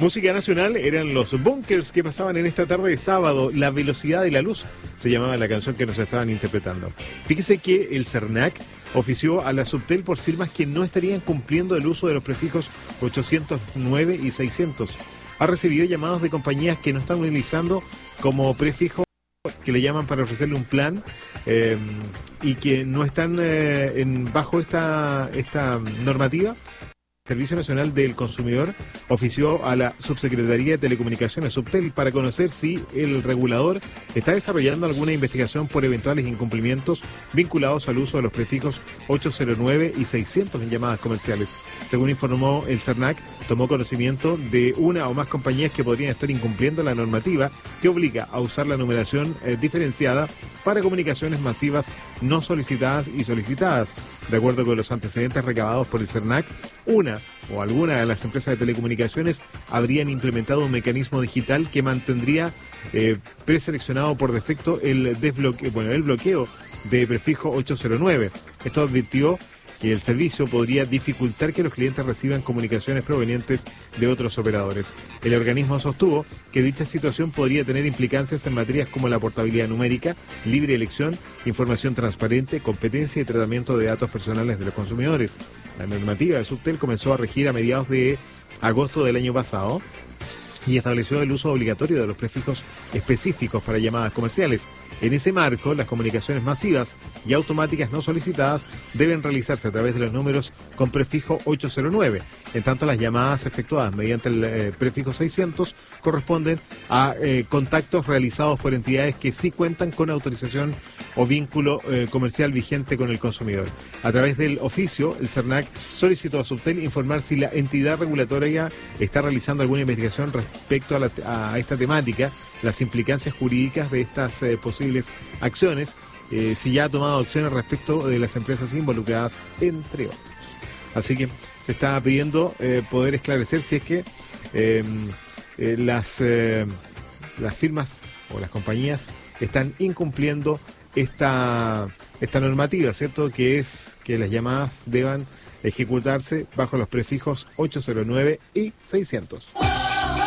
Música nacional eran los Bunkers que pasaban en esta tarde de sábado. La velocidad de la luz se llamaba la canción que nos estaban interpretando. Fíjese que el CERNAC ofició a la Subtel por firmas que no estarían cumpliendo el uso de los prefijos 809 y 600. Ha recibido llamados de compañías que no están utilizando como prefijo, que le llaman para ofrecerle un plan y que no están bajo esta normativa. El Servicio Nacional del Consumidor ofició a la Subsecretaría de Telecomunicaciones, Subtel, para conocer si el regulador está desarrollando alguna investigación por eventuales incumplimientos vinculados al uso de los prefijos 809 y 600 en llamadas comerciales. Según informó el CERNAC, tomó conocimiento de una o más compañías que podrían estar incumpliendo la normativa que obliga a usar la numeración diferenciada para comunicaciones masivas no solicitadas y solicitadas. De acuerdo con los antecedentes recabados por el CERNAC, una o alguna de las empresas de telecomunicaciones habrían implementado un mecanismo digital que mantendría preseleccionado por defecto el bloqueo de prefijo 809. Esto advirtió que el servicio podría dificultar que los clientes reciban comunicaciones provenientes de otros operadores. El organismo sostuvo que dicha situación podría tener implicancias en materias como la portabilidad numérica, libre elección, información transparente, competencia y tratamiento de datos personales de los consumidores. La normativa de Subtel comenzó a regir a mediados de agosto del año pasado y estableció el uso obligatorio de los prefijos específicos para llamadas comerciales. En ese marco, las comunicaciones masivas y automáticas no solicitadas deben realizarse a través de los números con prefijo 809. En tanto, las llamadas efectuadas mediante el prefijo 600 corresponden a contactos realizados por entidades que sí cuentan con autorización o vínculo comercial vigente con el consumidor. A través del oficio, el CERNAC solicitó a Subtel informar si la entidad regulatoria está realizando alguna investigación respecto a esta temática, las implicancias jurídicas de estas posibles acciones, si ya ha tomado acciones respecto de las empresas involucradas, entre otros. Así que se está pidiendo poder esclarecer si es que las firmas o las compañías están incumpliendo esta normativa, ¿cierto? Que es que las llamadas deban ejecutarse bajo los prefijos 809 y 600.